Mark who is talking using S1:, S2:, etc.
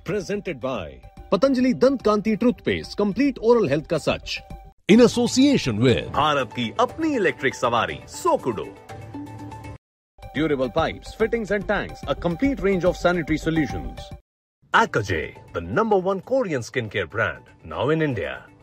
S1: Presented by Patanjali Dant Kanti Toothpaste, complete oral health ka sach. In association with
S2: Bharat की अपनी electric सवारी सोकुडो.
S1: Durable pipes, fittings and tanks, a complete range of sanitary solutions.
S2: Akaje, the #1 Korean skincare brand, now in India.